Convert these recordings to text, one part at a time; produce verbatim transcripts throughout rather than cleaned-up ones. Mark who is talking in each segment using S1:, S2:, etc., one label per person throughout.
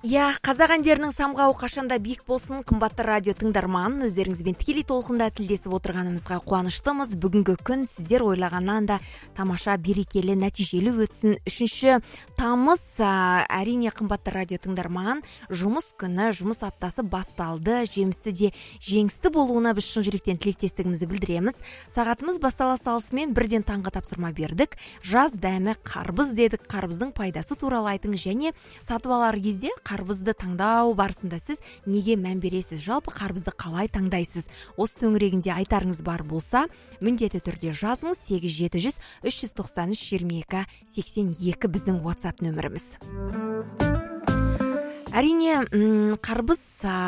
S1: Я, қазақ әндерінің самғауы қашанда биік болсын, қымбатты радио тыңдарман, өздеріңізбен тікелей толқында тілдесіп отырғанымызға қуаныштымыз. Бүгінгі күн сіздер ойлағаннан да тамаша, берекелі, нәтижелі өтсін. Үшінші тамыз, әрине қымбатты радио тыңдарман, жұмыс күні, жұмыс аптасы басталды. Жемісті де жеңісті болуына біз шын жүректен тілектестігімізді білдіреміз. Сағатымыз бастала салысымен бірден таңғы тапсырма бердік. Жаз дәмі қарбыз дедік, қарбыздың пайдасы туралы айтыңыз, және сатып алар кезде қарбызды таңдау барысында сіз неге мән бересіз? Жалпы қарбызды қалай таңдайсыз? Осы төңірегінде айтарыңыз бар болса, міндетті түрде жазыңыз. сегіз жеті жүз үш жүз тоқсан үш жиырма екі сексен екі біздің WhatsApp нөміріміз. Әрине, қарбыз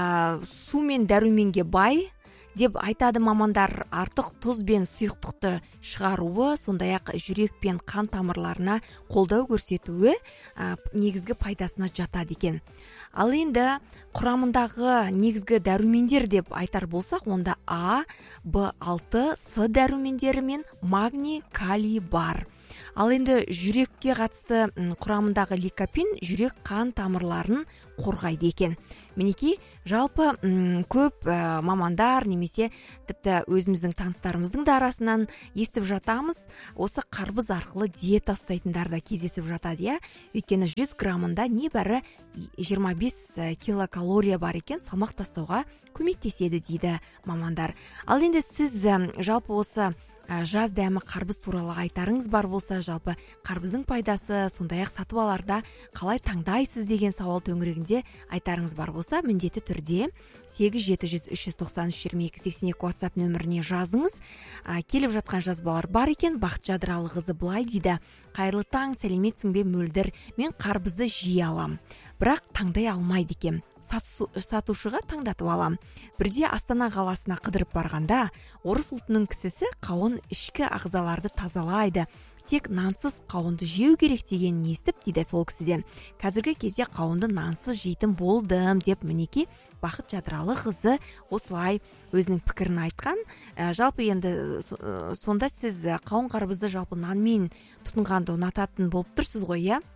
S1: су мен дәруменге бай деп айтады мамандар. Артық тұз бен сұйықтықты шығаруы, сондай-ақ жүрек пен қан тамырларына қолдау көрсетуі негізгі пайдасына жатады екен. Ал енді құрамындағы негізгі дәрумендер деп айтар болсақ, онда А, Б алты, С дәрумендері мен магний, калий бар. Ал енді жүрекке қатысты құрамындағы ликопен жүрек қан тамырларын қорғайды екен. Мінекей, жалпы көп мамандар немесе тіпті өзіміздің таныстарымыздың да арасынан естіп жатамыз, осы қарбыз арқылы диета ұстайтындар да кездесіп жатады, я. Өйткені жүз граммында небәрі жиырма бес килокалория бар екен, салмақ тастауға көмектеседі дейді мамандар. Ал енді сіз жалпы осы жаз дәмі қарбыз туралы айтарыңыз бар болса, жалпы қарбыздың пайдасы, сондай-ақ сатып аларда қалай таңдайсыз деген сауал төңірегінде айтарыңыз бар болса, міндетті түрде сегіз жеті жүз үш жүз тоқсан үш жиырма екі сексен екі WhatsApp нөміріне жазыңыз. Келіп жатқан жазбалар бар екен. Бақыт Жадыралықызы былай дейді: қайырлы таң, сәлеметсің бе Мөлдір? Мен қарбызды жиі алам, бірақ таңдай алмайды екем. Сатушыға таңдатып алам. Бірде Астана қаласына қыдырып барғанда, орыс ұлтының кісісі қауын ішкі ағзаларды тазалайды, тек нансыз қауынды жеу керек дегенін естіп, дейді сол кісіден. Қазіргі кезде қауынды нансыз жейтін болдым деп мінекей Бақыт Жадыралықызы осылай өзінің пікірін айтқан. Жалпы енді сонда сіз қауын қарбызды жалпы нанмен тұтынғанды ұнататын болып тұрсыз ғой, иә?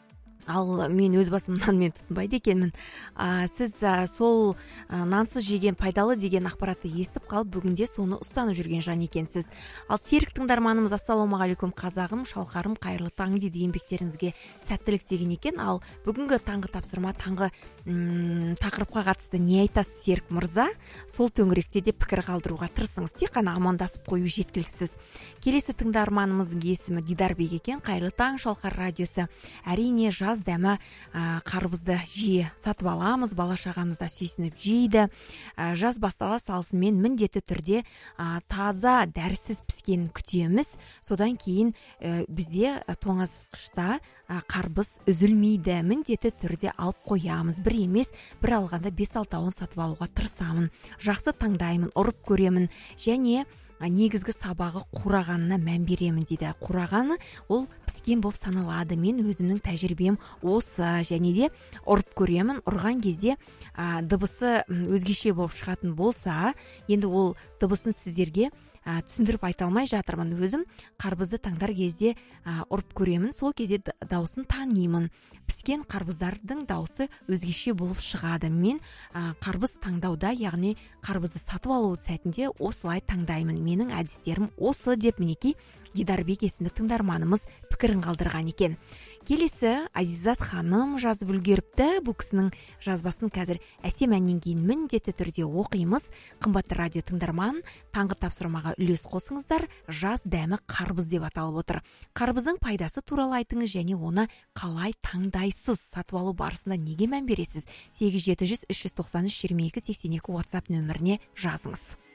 S1: Ал мен өз басымнан мен тұтынбайды екенмін. Сіз сол нансыз жеген пайдалы деген ақпаратты естіп қалып, бүгінде соны ұстанып жүрген жан екенсіз. Ал Серік тыңдарманымыз: ассалаумағалейкум қазағым, шалқарым, қайырлы таң дейді, еңбектеріңізге сәттілік деген екен. Ал бүгінгі таңғы тапсырма, таңғы тақырыпқа қатысты не айтасыз Серік мырза? Сол төңіректе де пікір қалдыруға тырысыңыз, тек қана амандасып қою жеткіліксіз. Келесі тыңдарманымыздың есімі Дидарбек екен. Қайырлы таң, Шалқар радиосы. Әрине, жаз дәмі қарбызды жиі сатып аламыз, бала шағамызда сүйсініп жейді. Жаз бастала салысымен міндетті түрде таза дәрісіз піскенін күтеміз. Содан кейін бізде тоңазытқышта қарбыз үзілмейді, міндетті түрде алып қоямыз. Бір емес, бір алғанда бес алтауын сатып алуға тырысамын. Жақсы таңдаймын, ұрып көремін, және негізгі сабағы қурағанына мән беремін дейді. Қурағаны ол піскен болып саналады. Мен өзімнің тәжірибем осы, және де ұрып көремін. Ұрған кезде дыбысы өзгеше болып шығатын болса, енді ол дыбысын сіздерге түсіндіріп айта алмай жатырмын. Өзім қарбызды таңдар кезде ұрып көремін, сол кезде даусын танимын. Піскен қарбыздардың дауысы өзгеше болып шығады. Мен қарбыз таңдауда, яғни қарбызды сатып алу сәтінде осылай таңдаймын. Менің әдістерім осы деп мінекей Дидарбек есімді тыңдарманымыз пікірін қалдырған екен. Келесі Азизат ханым жазып үлгеріпті. Бұл кісінің жазбасын қазір әсем әннен кейін міндетті түрде оқимыз. Қымбатты радио тыңдарман, таңғы тапсырмаға үлес қосыңыздар. Жаз дәмі қарбыз деп аталып отыр. Қарбыздың пайдасы туралы айтыңыз, және оны қалай таңдайсыз? Сатып алу барысында неге мән бересіз? сегіз жеті жүз үш жүз тоқсан үш жиырма екі сексен екі WhatsApp нөміріне жазыңыз.